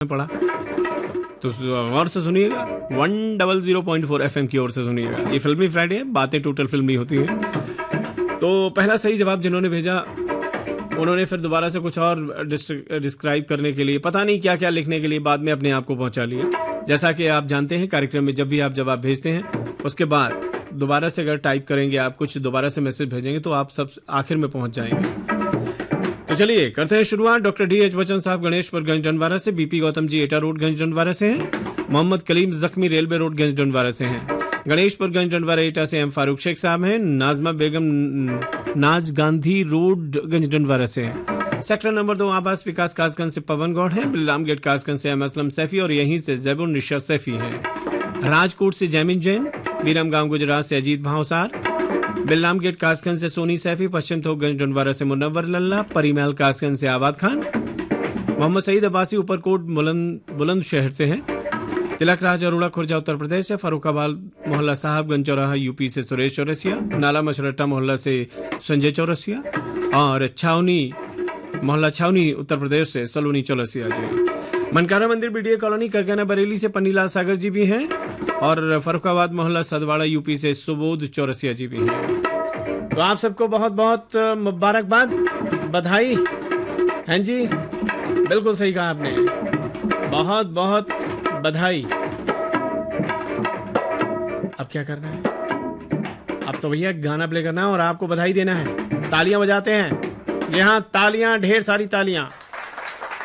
पड़ा, तो गौर से सुनिएगा, 100.4 FM की ओर से सुनिएगा। ये फिल्मी फ्राइडे है, बातें टोटल फिल्मी होती हैं। तो पहला सही जवाब जिन्होंने भेजा, उन्होंने फिर दोबारा से कुछ और डिस्क्राइब करने के लिए, पता नहीं क्या क्या लिखने के लिए, बाद में अपने आप को पहुंचा लिया। जैसा कि आप जानते हैं, कार्यक्रम में जब भी आप जवाब भेजते हैं, उसके बाद दोबारा से अगर टाइप करेंगे, आप कुछ दोबारा से मैसेज भेजेंगे, तो आप सब आखिर में पहुंच जाएंगे। तो चलिए करते हैं शुरुआत। Doctor D.H. बच्चन साहब गणेशपुर गंज डंडवारा से, बीपी गौतम जी एटा रोड गंज डंडवारा से हैं, मोहम्मद कलीम जख्मी रेलवे रोड गंज डंडवारा से हैं, गणेशपुर गंज डंडवारा एटा से एम फारूक शेख साहब हैं, नाजमा बेगम नाज गांधी रोड गंज डंडवारा से हैं, सेक्टर नंबर 2 आवास विकास कासगंज से पवन गौड़ है, बिल्लाम गेट कासगंज से एम असलम सैफी और यहीं से जैबुर निशा सैफी हैं, राजकोट से जैमिन जैन, बीरम गांव गुजरात से अजीत भावसार, बिल्लाम गेट कासगंज से सोनी सैफी, पश्चिम थोकगंज डंडवारा से मुनव्वर लल्ला, परिमहल कासगंज से आबाद खान, मोहम्मद सईद अब्बासी ऊपरकोट बुलंदशहर से हैं, तिलक राज अरोड़ा खुर्जा उत्तर प्रदेश से, फरुखाबाद मोहल्ला साहबगंज चौराहा यूपी से सुरेश चौरसिया, नाला मशरट्टा मोहल्ला से संजय चौरसिया और छावनी मोहल्ला छावनी उत्तर प्रदेश से सलोनी चौरसिया जी। मनकारा मंदिर बीडीए कॉलोनी करगना बरेली से पन्नीलाल सागर जी भी हैं और फरुखाबाद मोहल्ला सदवाड़ा यूपी से सुबोध चौरसिया जी भी हैं। तो आप सबको बहुत बहुत मुबारकबाद, बधाई हैं जी, बिल्कुल सही कहा आपने, बहुत बहुत बधाई। अब क्या करना है? अब तो भैया गाना प्ले करना है और आपको बधाई देना है। तालियां बजाते हैं, यहाँ तालियां, ढेर सारी तालियां।